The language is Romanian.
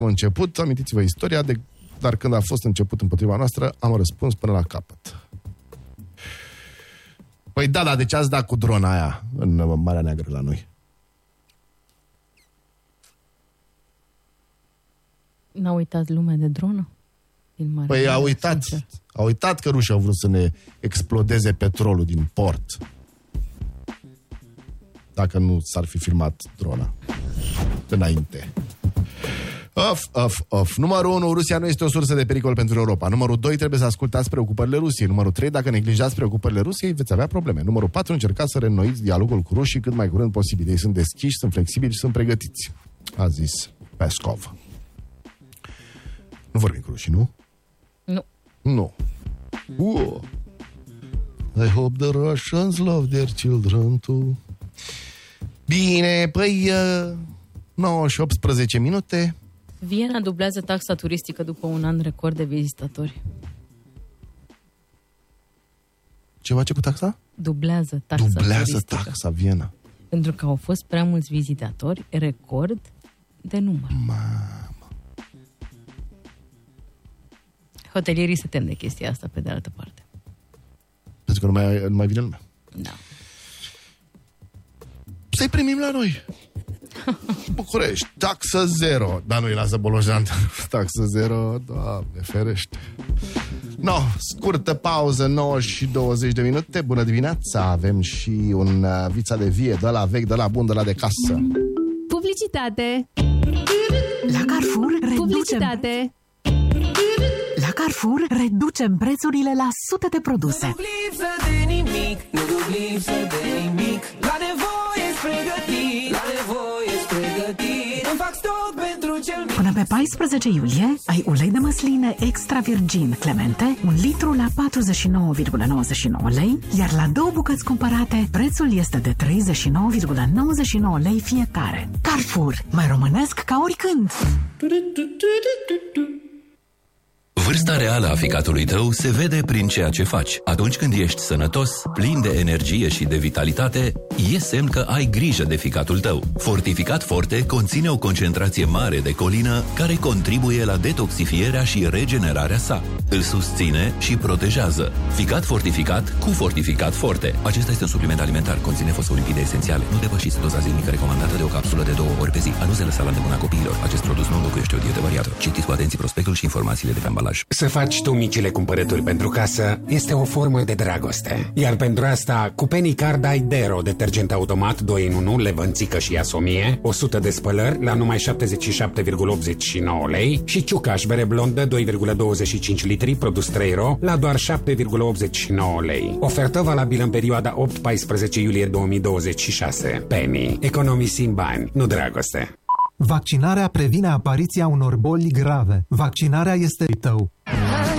început, amintiți-vă istoria, dar când a fost început împotriva noastră, am răspuns până la capăt. Păi da, dar de ce ați dat cu drona aia în Marea Neagră la noi? N-a uitat lumea de dronă? Păi a uitat că rușii au vrut să ne explodeze petrolul din port. Dacă nu s-ar fi filmat drona înainte. Numărul 1, Rusia nu este o sursă de pericol pentru Europa. Numărul 2, trebuie să ascultați preocupările Rusiei. Numărul 3, dacă neglijați preocupările Rusiei, veți avea probleme. Numărul 4, încercați să reînnoiți dialogul cu rușii cât mai curând posibil. Ei sunt deschiși, sunt flexibili și sunt pregătiți, a zis Peskov. Nu vorbim cu rușii, nu? Nu. I hope the Russians love their children too. Bine, păi 9 și 18 minute. Viena dublează taxa turistică după un an record de vizitatori. Ce face cu taxa? Dublează taxa turistică. Taxa Viena. Pentru că au fost prea mulți vizitatori, record de număr. Mamă. Hotelierii se tem de chestia asta, pe de altă parte. Pentru că nu mai vine lumea. Da. Să-i primim la noi. București, taxă zero. Dar nu-i lasă Bolojan. Taxă zero, Doamne ferește. Scurtă pauză, 9 și 20 de minute. Bună dimineața, avem și un vița de vie, de la vechi, de la bun, de la de casă. Publicitate. La Carrefour Publicitate. La Carrefour reducem prețurile la sute de produse. Nu duc lipsă de nimic, nu duc lipsă de nimic. La nevoie-s pregătit, la nevoie-s pregătit. Îmi fac stoc pentru cel mic. Până pe 14 iulie ai ulei de măsline extra virgin Clemente, 1 litru la 49,99 lei, iar la 2 bucăți cumpărate, prețul este de 39,99 lei fiecare. Carrefour, mai românesc ca oricând! Vârsta reală a ficatului tău se vede prin ceea ce faci. Atunci când ești sănătos, plin de energie și de vitalitate, e semn că ai grijă de ficatul tău. Fortificat Forte conține o concentrație mare de colină care contribuie la detoxifierea și regenerarea sa. Îl susține și protejează. Ficat fortificat cu Fortificat Forte. Acesta este un supliment alimentar. Conține fosfolipide esențiale. Nu depășiți doza zilnică recomandată de o capsulă de 2 ori pe zi. A nu se lăsa la îndemâna copiilor. Acest produs nu înlocuiește o dietă variată. Citiți cu atenție prospectul și informațiile de pe ambalaj. Să faci tu micile cumpărături pentru casă este o formă de dragoste. Iar pentru asta, cu Penny Card ai Dero, detergent automat 2 în 1, levănțică și asomie, 100 de spălări la numai 77,89 lei și Ciucaș bere blondă 2,25 litri, produs 3 euro, la doar 7,89 lei. Ofertă valabilă în perioada 8-14 iulie 2026. Penny. Economisim bani, nu dragoste. Vaccinarea previne apariția unor boli grave. Vaccinarea este tău.